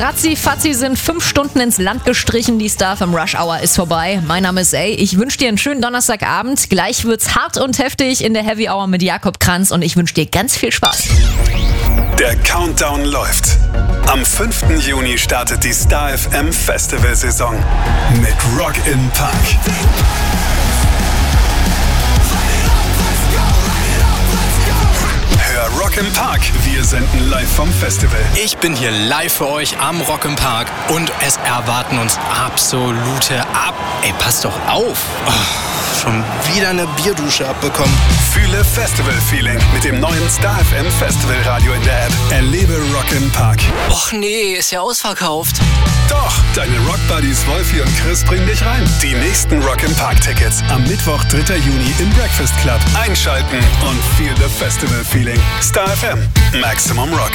Ratzi-fatzi sind 5 Stunden ins Land gestrichen. Die Star vom Rush Hour ist vorbei. Mein Name ist A. Ich wünsche dir einen schönen Donnerstagabend. Gleich wird's hart und heftig in der Heavy Hour mit Jakob Kranz und ich wünsche dir ganz viel Spaß. Der Countdown läuft. Am 5. Juni startet die Star FM Festivalsaison mit Rock im Park. Hör Rock im Park. Wir senden live vom Festival. Ich bin hier live für euch am Rock im Park und es erwarten uns absolute Ey, passt doch auf. Schon wieder eine Bierdusche abbekommen. Fühle Festival-Feeling mit dem neuen Star FM Festival Radio in der App. Erlebe Rock im Park. Och nee, ist ja ausverkauft. Doch, deine Rock-Buddies Wolfi und Chris bringen dich rein. Die nächsten Rock im Park-Tickets am Mittwoch, 3. Juni im Breakfast Club. Einschalten und feel the Festival-Feeling. Star FM, Maximum Rock.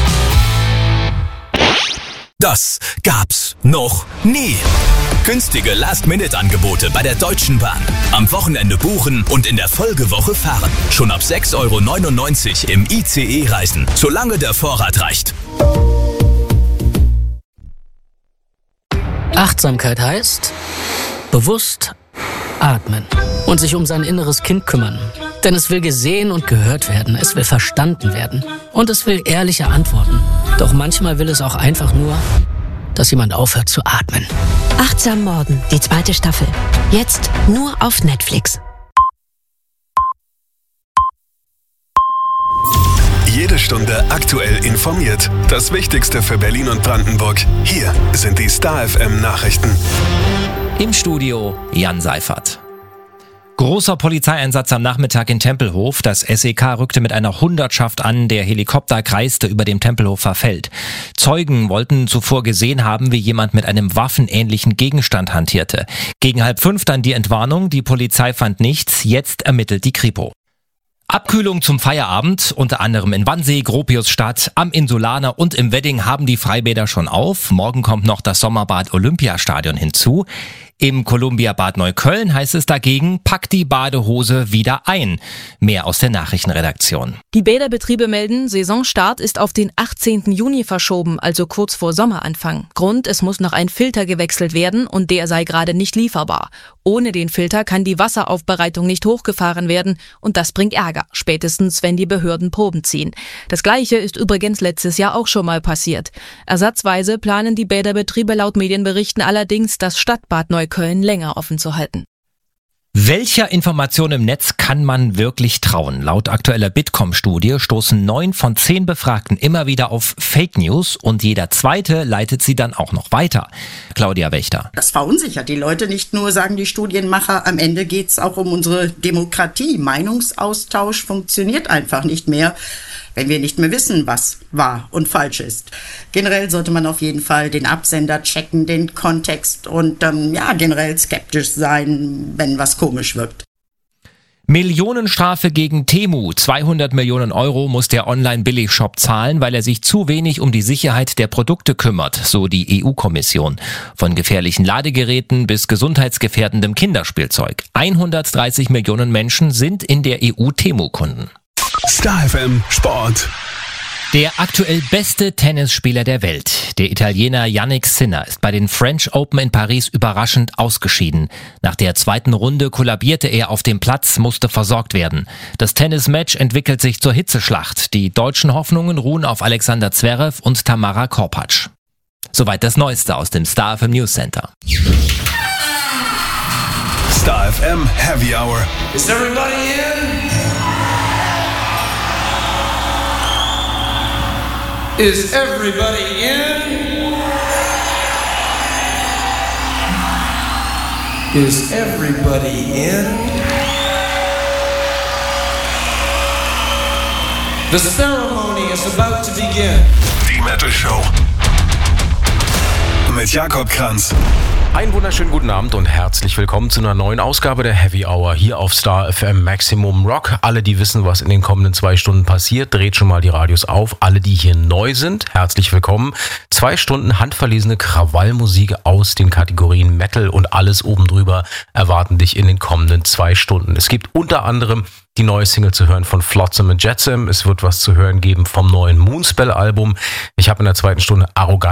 Das gab's noch nie. Günstige Last-Minute-Angebote bei der Deutschen Bahn. Am Wochenende buchen und in der Folgewoche fahren. Schon ab 6,99 € im ICE reisen, solange der Vorrat reicht. Achtsamkeit heißt bewusst atmen und sich um sein inneres Kind kümmern. Denn es will gesehen und gehört werden, es will verstanden werden und es will ehrliche Antworten. Doch manchmal will es auch einfach nur, dass jemand aufhört zu atmen. Achtsam Morden, die 2. Staffel. Jetzt nur auf Netflix. Jede Stunde aktuell informiert. Das Wichtigste für Berlin und Brandenburg. Hier sind die Star FM Nachrichten. Im Studio Jan Seifert. Großer Polizeieinsatz am Nachmittag in Tempelhof. Das SEK rückte mit einer Hundertschaft an. Der Helikopter kreiste über dem Tempelhofer Feld. Zeugen wollten zuvor gesehen haben, wie jemand mit einem waffenähnlichen Gegenstand hantierte. Gegen 4:30 dann die Entwarnung. Die Polizei fand nichts. Jetzt ermittelt die Kripo. Abkühlung zum Feierabend, unter anderem in Wannsee, Gropiusstadt, am Insulaner und im Wedding haben die Freibäder schon auf. Morgen kommt noch das Sommerbad Olympiastadion hinzu. Im Columbia Bad Neukölln heißt es dagegen, pack die Badehose wieder ein. Mehr aus der Nachrichtenredaktion. Die Bäderbetriebe melden, Saisonstart ist auf den 18. Juni verschoben, also kurz vor Sommeranfang. Grund, es muss noch ein Filter gewechselt werden und der sei gerade nicht lieferbar. Ohne den Filter kann die Wasseraufbereitung nicht hochgefahren werden und das bringt Ärger, spätestens wenn die Behörden Proben ziehen. Das Gleiche ist übrigens letztes Jahr auch schon mal passiert. Ersatzweise planen die Bäderbetriebe laut Medienberichten allerdings, das Stadtbad Neukölln länger offen zu halten. Welcher Information im Netz kann man wirklich trauen? Laut aktueller Bitkom-Studie stoßen 9 von 10 Befragten immer wieder auf Fake News und jeder Zweite leitet sie dann auch noch weiter. Claudia Wächter. Das verunsichert die Leute nicht nur, sagen die Studienmacher. Am Ende geht es auch um unsere Demokratie. Meinungsaustausch funktioniert einfach nicht mehr, wenn wir nicht mehr wissen, was wahr und falsch ist. Generell sollte man auf jeden Fall den Absender checken, den Kontext und generell skeptisch sein, wenn was komisch wirkt. Millionenstrafe gegen Temu. 200 Millionen € muss der Online-Billigshop zahlen, weil er sich zu wenig um die Sicherheit der Produkte kümmert, so die EU-Kommission. Von gefährlichen Ladegeräten bis gesundheitsgefährdendem Kinderspielzeug. 130 Millionen Menschen sind in der EU Temu-Kunden. Star FM Sport. Der aktuell beste Tennisspieler der Welt, der Italiener Jannik Sinner, ist bei den French Open in Paris überraschend ausgeschieden. Nach der 2. Runde kollabierte er auf dem Platz, musste versorgt werden. Das Tennismatch entwickelt sich zur Hitzeschlacht. Die deutschen Hoffnungen ruhen auf Alexander Zverev und Tamara Korpatsch. Soweit das Neueste aus dem Star FM News Center. Star FM Heavy Hour. Is everybody in? Is everybody in? Is everybody in? The ceremony is about to begin. Die Metal Show. Mit Jakob Kranz. Einen wunderschönen guten Abend und herzlich willkommen zu einer neuen Ausgabe der Heavy Hour hier auf Star FM Maximum Rock. Alle, die wissen, was in den kommenden 2 Stunden passiert, dreht schon mal die Radios auf. Alle, die hier neu sind, herzlich willkommen. 2 Stunden handverlesene Krawallmusik aus den Kategorien Metal und alles oben drüber erwarten dich in den kommenden 2 Stunden. Es gibt unter anderem die neue Single zu hören von Flotsam and Jetsam. Es wird was zu hören geben vom neuen Moonspell-Album. Ich habe in der 2. Stunde Arroganz